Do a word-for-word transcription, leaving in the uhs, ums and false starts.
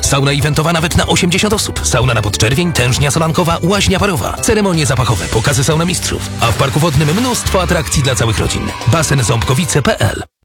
Sauna eventowa nawet na osiemdziesiąt osób. Sauna na podczerwień, tężnia solankowa, łaźnia parowa. Ceremonie zapachowe, pokazy sauna mistrzów. A w parku wodnym mnóstwo atrakcji dla całych rodzin. Basen ząbkowice kropka p l